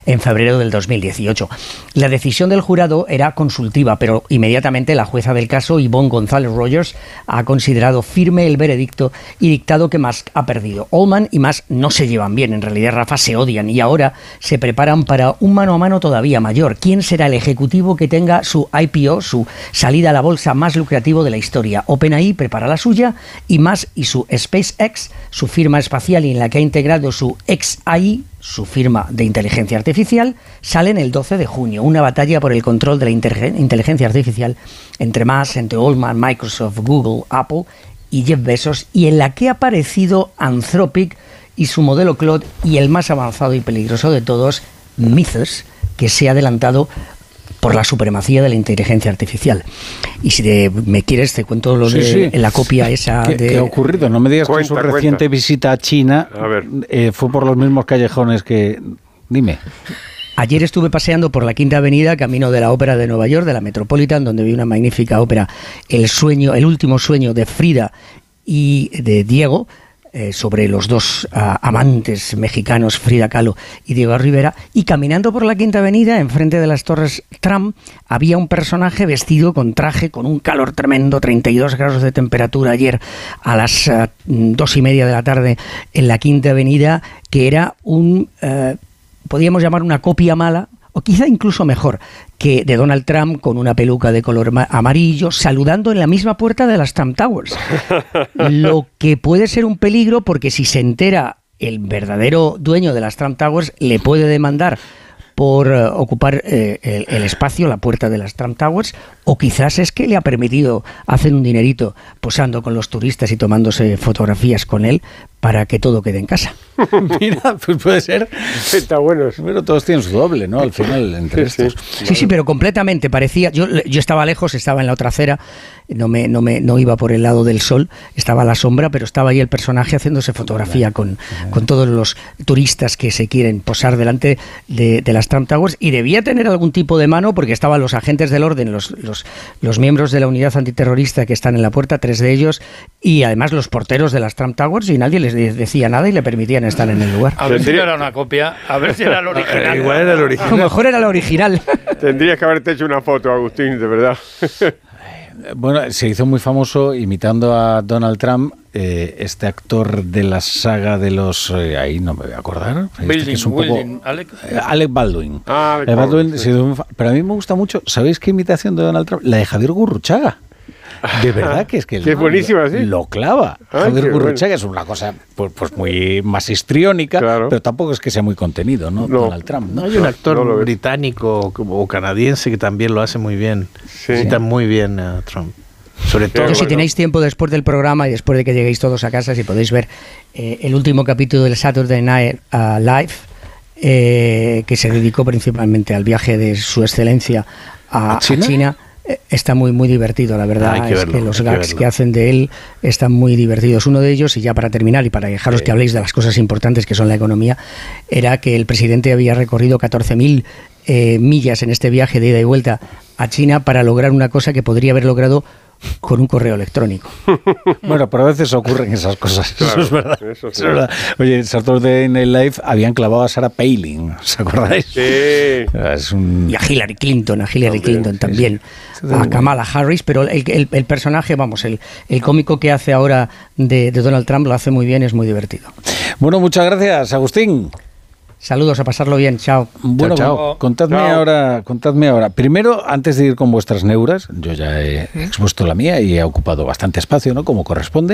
en febrero del 2018. La decisión del jurado era consultiva, pero inmediatamente la jueza del caso, Yvonne González Rogers, ha considerado firme el veredicto y dictado que Musk ha perdido. Altman y Musk no se llevan bien, en realidad, Rafa, se odian y ahora se preparan para un mano a mano todavía mayor. ¿Quién será el ejecutivo que tenga su IPO, su salida a la bolsa más lucrativo de la historia? OpenAI prepara la suya y Musk y su SpaceX, su firma espacial y en la que ha integrado su xAI, su firma de inteligencia artificial, salen el 12 de junio. Una batalla por el control de la inteligencia artificial entre Musk, entre Altman, Microsoft, Google, Apple y Jeff Bezos, y en la que ha aparecido Anthropic y su modelo Claude, y el más avanzado y peligroso de todos, Mythos, que se ha adelantado por la supremacía de la inteligencia artificial. Y si me quieres, te cuento lo de la copia esa. ¿Qué ha ocurrido? No me digas que su reciente visita a China fue por los mismos callejones que... Dime. Ayer estuve paseando por la Quinta Avenida, camino de la Ópera de Nueva York, de la Metropolitan, donde vi una magnífica ópera, el último sueño de Frida y de Diego, sobre los dos amantes mexicanos, Frida Kahlo y Diego Rivera, y caminando por la Quinta Avenida, enfrente de las Torres Trump, había un personaje vestido con traje, con un calor tremendo, 32 grados de temperatura ayer a las 2:30 de la tarde en la Quinta Avenida, que era podríamos llamar una copia mala, o quizá incluso mejor, que de Donald Trump, con una peluca de color amarillo, saludando en la misma puerta de las Trump Towers. Lo que puede ser un peligro, porque si se entera el verdadero dueño de las Trump Towers, le puede demandar por ocupar el espacio, la puerta de las Trump Towers, o quizás es que le ha permitido hacer un dinerito posando con los turistas y tomándose fotografías con él para que todo quede en casa. Mira, pues puede ser. Está bueno eso. Pero todos tienen su doble, ¿no? Al final, entre estos. Sí, pero completamente parecía. Yo estaba lejos, estaba en la otra acera, no iba por el lado del sol, estaba a la sombra, pero estaba ahí el personaje haciéndose fotografía con todos los turistas que se quieren posar delante de las Trump Towers, y debía tener algún tipo de mano, porque estaban los agentes del orden, los miembros de la unidad antiterrorista que están en la puerta, 3 de ellos, y además los porteros de las Trump Towers, y nadie les decía nada y le permitían estar en el lugar. A ver si no era una copia, a ver si era el original. Igual era el original. A lo mejor era el original. Tendrías que haberte hecho una foto, Agustín, de verdad. Bueno, se hizo muy famoso imitando a Donald Trump, este actor de la saga de los... ahí no me voy a acordar. Alec Baldwin. Alec Baldwin. Pero a mí me gusta mucho, ¿sabéis qué imitación de Donald Trump? La de Javier Gurruchaga. De verdad que es buenísima, ¿sí? Lo clava. Javier Gurruchaga es una cosa pues muy más histriónica, claro, pero tampoco es que sea muy contenido, ¿no? Donald Trump. No, hay un actor británico o canadiense que también lo hace muy bien. Sí. Cita muy bien a Trump. Sobre todo, si tenéis tiempo después del programa y después de que lleguéis todos a casa, si podéis ver el último capítulo del Saturday Night Live, que se dedicó principalmente al viaje de su excelencia a China. Está muy muy divertido, la verdad. Es que los gags que hacen de él están muy divertidos. Uno de ellos, y ya para terminar y para dejaros que habléis de las cosas importantes que son la economía, era que el presidente había recorrido 14.000 millas en este viaje de ida y vuelta a China para lograr una cosa que podría haber logrado con un correo electrónico. Bueno, pero a veces ocurren esas cosas. Claro, eso es verdad. Eso es verdad. Oye, en Saturday Night Live habían clavado a Sarah Palin, ¿os acordáis? Sí. Y a Hillary Clinton también. A Kamala Harris, pero el personaje, el cómico que hace ahora de Donald Trump lo hace muy bien, es muy divertido. Bueno, muchas gracias, Agustín. Saludos, a pasarlo bien, chao. Bueno, chao. Contadme ahora. Primero, antes de ir con vuestras neuras, yo ya he expuesto la mía y he ocupado bastante espacio, ¿no? Como corresponde.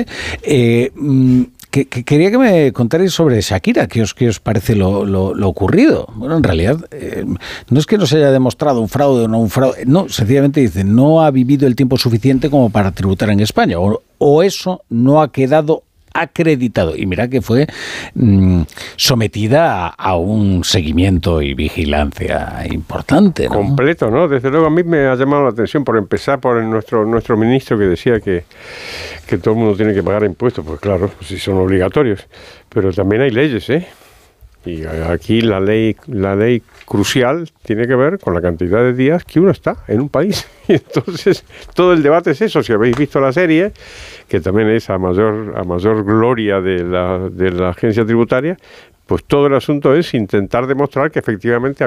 Quería que me contarais sobre Shakira. ¿Qué os parece lo ocurrido? Bueno, en realidad, no es que no se haya demostrado un fraude o no un fraude. No, sencillamente dice, no ha vivido el tiempo suficiente como para tributar en España. O eso no ha quedado acreditado. Y mira que fue sometida a un seguimiento y vigilancia importante, ¿no? Completo, ¿no? Desde luego a mí me ha llamado la atención, por empezar, por nuestro ministro que decía que todo el mundo tiene que pagar impuestos. Pues claro, si son obligatorios. Pero también hay leyes, ¿eh? Y aquí la ley crucial tiene que ver con la cantidad de días que uno está en un país. Y entonces todo el debate es eso. Si habéis visto la serie, que también es a mayor gloria de la agencia tributaria, Pues todo el asunto es intentar demostrar que efectivamente